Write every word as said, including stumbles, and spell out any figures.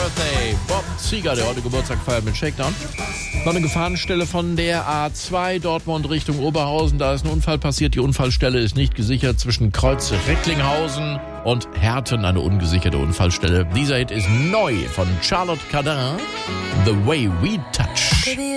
Birthday. Bob Seger, der heute Geburtstag feiert mit Shakedown. Noch eine Gefahrenstelle von der A zwei Dortmund Richtung Oberhausen. Da ist ein Unfall passiert. Die Unfallstelle ist nicht gesichert zwischen Kreuz Recklinghausen und Herten. Eine ungesicherte Unfallstelle. Dieser Hit ist neu von Charlotte Cardin. The Way We Touch.